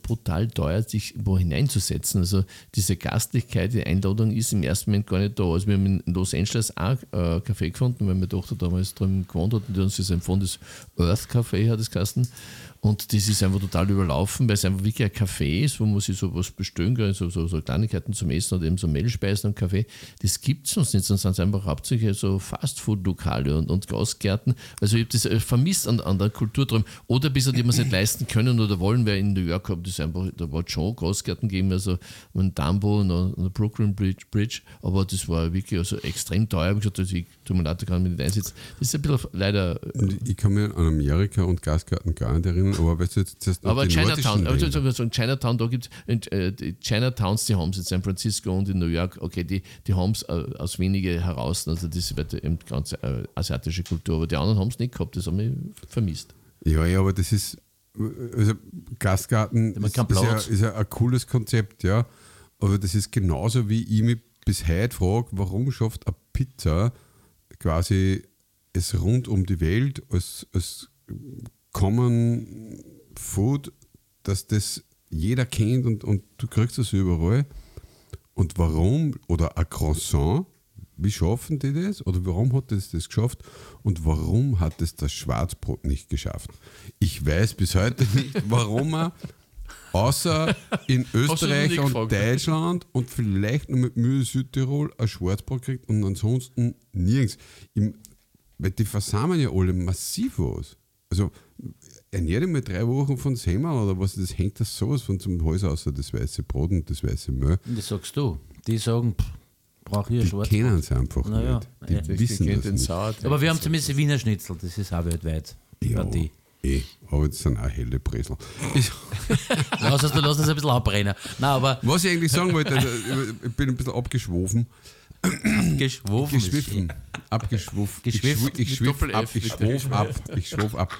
brutal teuer, sich wo hineinzusetzen. Also diese Gastlichkeit, die Einladung ist im ersten Moment gar nicht da. Also wir haben in Los Angeles auch ein Café gefunden, weil meine Tochter damals drüben gewohnt hat und uns ist empfohlen, das Earth Café hat es geheißen. Und das ist einfach total überlaufen, weil es einfach wirklich ein Café ist, wo man sich sowas bestellen kann, so Kleinigkeiten zum Essen oder eben so Mehlspeisen und Kaffee. Das gibt es sonst nicht, sonst sind es einfach hauptsächlich so Fastfood-Lokale und Gastgärten. Also ich habe das vermisst an der Kultur drum. Oder bis die man es nicht leisten können oder wollen, weil in New York haben das einfach, da war schon Gastgärten gegeben, also ein Dumbo und ein Brooklyn Bridge, aber das war wirklich also extrem teuer. Ich habe gesagt, also ich tue mir leid, da kann man nicht einsetzen. Das ist ein bisschen leider... Ich kann mich an Amerika und Gastgärten gar nicht erinnern, aber weißt du jetzt aber Chinatown, also in Chinatown, da gibt es die Chinatowns, die haben es in San Francisco und in New York, okay, die haben es aus wenige heraus, also das ist eben die ganze asiatische Kultur, aber die anderen haben es nicht gehabt, das haben wir vermisst. Ja, aber das ist, also Gastgarten ist ja ein cooles Konzept, ja, aber das ist genauso, wie ich mich bis heute frage, warum schafft eine Pizza quasi es rund um die Welt als Common Food, dass das jeder kennt und du kriegst das überall. Und warum, oder ein Croissant, wie schaffen die das? Oder warum hat das geschafft? Und warum hat es das Schwarzbrot nicht geschafft? Ich weiß bis heute nicht, warum er außer in Österreich und Deutschland und vielleicht nur mit Mühe Südtirol ein Schwarzbrot kriegt und ansonsten nirgends. Weil die versammeln ja alle massiv aus. Also ernähre ich mal 3 Wochen von Semmel oder was, das hängt das sowas von zum Hals außer das weiße Brot und das weiße Mehl. Und das sagst du. Die sagen, brauche ich ein Schwarzbrot. Die kennen es einfach nicht. Die wissen das nicht. Aber wir haben zumindest Wiener Schnitzel, das ist auch weltweit. Ja, aber das sind auch helle Bresel. Lass es ein bisschen abbrennen. Nein, aber was ich eigentlich sagen wollte, also, ich bin ein bisschen abgeschwofen. Abgeschwofen. Abgeschwuft. Ich schwof ab.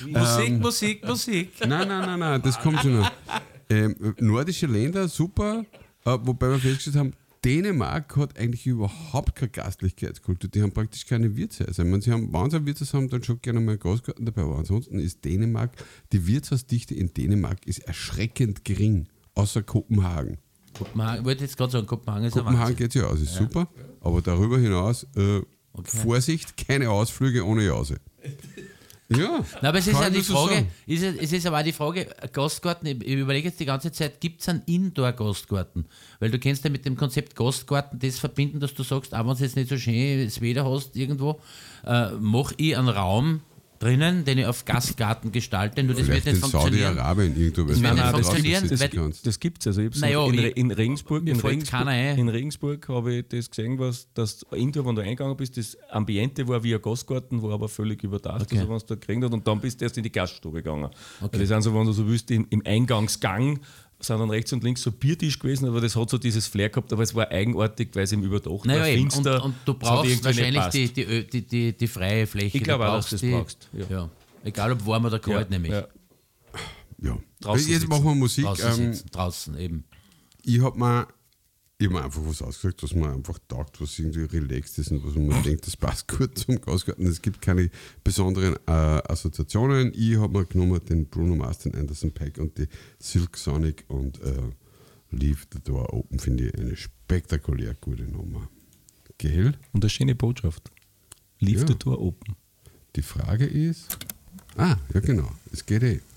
Musik. Nein, das kommt schon noch. Nordische Länder, super, wobei wir festgestellt haben, Dänemark hat eigentlich überhaupt keine Gastlichkeitskultur. Die haben praktisch keine Wirtshäuser. Ich meine, wenn sie ein Wirtshaus haben, dann schon gerne mal einen Gastgarten dabei. Aber ansonsten ist Dänemark, die Wirtshausdichte in Dänemark ist erschreckend gering, außer Kopenhagen. Ich wollte jetzt gerade sagen, Kopenhagen ist Kopenhagen geht ja aus, ist super. Aber darüber hinaus, Vorsicht, keine Ausflüge ohne Jause. Ja, nein, aber es ist ja die Frage, es ist aber auch die Frage, Gastgarten, ich überlege jetzt die ganze Zeit, gibt es einen Indoor-Gastgarten? Weil du kennst ja mit dem Konzept Gastgarten das verbinden, dass du sagst, auch wenn es jetzt nicht so schön das Wetter hast irgendwo, mache ich einen Raum drinnen, den ich auf Gastgarten gestalte, nur das wird nicht funktionieren. Saudi-Arabien irgendwo. Das wird nicht funktionieren. Das gibt es. Also in Regensburg habe ich das gesehen, dass Indoor, wenn du eingegangen bist, das Ambiente war wie ein Gastgarten, war aber völlig überdacht, also wenn es da gekriegt hat, und dann bist du erst in die Gaststube gegangen. Okay. Das sind so, wenn du so willst, im Eingangsgang sind dann rechts und links so Biertisch gewesen, aber das hat so dieses Flair gehabt, aber es war eigenartig, weil es im überdacht war, finster. Und du brauchst wahrscheinlich die freie Fläche. Ich glaube auch, dass du das brauchst. Ja. Egal ob warm oder kalt, nämlich. Ja. Draußen jetzt machen wir Musik. Draußen eben. Ich habe mir einfach was ausgesagt, was mir einfach taugt, was irgendwie relaxed ist und was man denkt, das passt gut zum Gastgarten. Es gibt keine besonderen Assoziationen. Ich habe mir genommen den Bruno Mars, den Anderson .Paak und die Silk Sonic und Leave the Door Open, finde ich eine spektakulär gute Nummer. Gell? Und eine schöne Botschaft. Leave the Door Open. Die Frage ist, ja genau, es geht